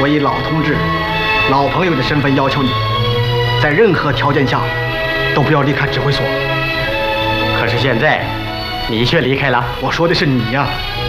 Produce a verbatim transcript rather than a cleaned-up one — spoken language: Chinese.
我以老同志、老朋友的身份要求你，在任何条件下都不要离开指挥所。 可是现在，你却离开了。 我说的是你呀、啊。